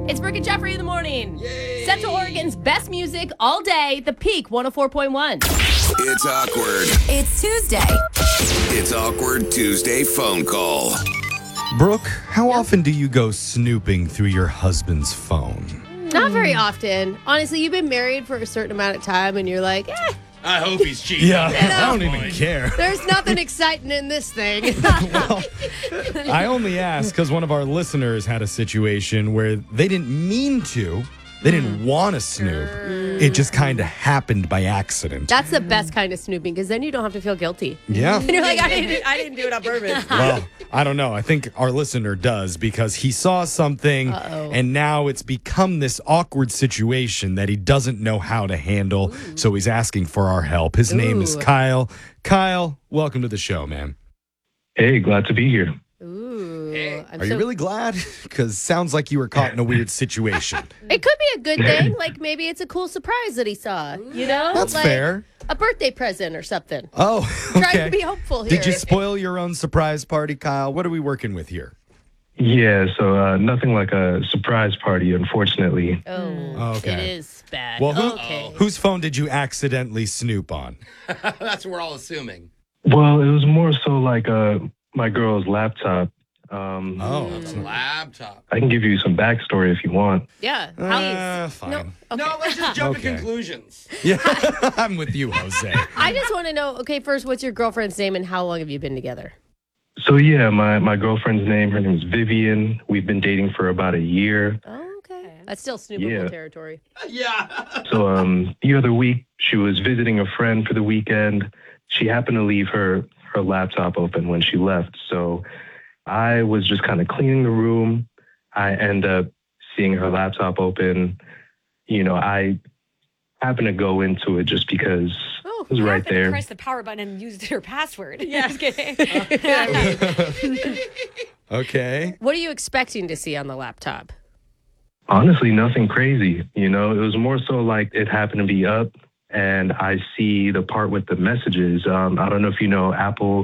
It's Brooke and Jeffrey in the morning. Yay. Central Oregon's best music all day. The Peak 104.1. It's awkward. It's Tuesday. It's Awkward Tuesday phone call. Brooke, how often do you go snooping through your husband's phone? Not very often. Honestly, you've been married for a certain amount of time and you're like, I hope he's cheating. Yeah, I don't even care. there's nothing exciting in this thing. Well, I only ask because one of our listeners had a situation where they didn't mean to. They didn't want to snoop. It just kind of happened by accident. That's the best kind of snooping because then you don't have to feel guilty. Yeah. And you're like, I didn't do it on purpose. Well, I don't know. I think our listener does because he saw something and now it's become this awkward situation that he doesn't know how to handle. So he's asking for our help. His name is Kyle. Kyle, welcome to the show, man. Hey, glad to be here. Ooh. Are you really glad? Because sounds like you were caught in a weird situation. It could be a good thing. Like maybe it's a cool surprise that he saw. You know? That's like fair. A birthday present or something. Oh, Trying okay. to be hopeful here. Did you spoil your own surprise party, Kyle? What are we working with here? Yeah, so nothing like a surprise party, unfortunately. Oh, Okay. It is bad. Well, Okay. whose phone did you accidentally snoop on? That's what we're all assuming. Well, it was more so like my girl's laptop. The laptop. I can give you some backstory if you want. Yeah. Fine. No, okay. No, let's just jump to Okay. conclusions. Yeah, I'm with you, Jose. I just want to know, okay, first, what's your girlfriend's name and how long have you been together? So yeah, my girlfriend's name, her name is Vivian. We've been dating for about a year. Oh, okay. That's still snoopable territory. Yeah. So the other week, she was visiting a friend for the weekend. She happened to leave her laptop open when she left. So I was just kind of cleaning the room. I end up seeing her laptop open. You know, I happened to go into it just because it was right there. Press the power button and used her password. Yeah. Just kidding. Okay. What are you expecting to see on the laptop? Honestly, nothing crazy. You know, it was more so like it happened to be up and I see the part with the messages. I don't know if you know Apple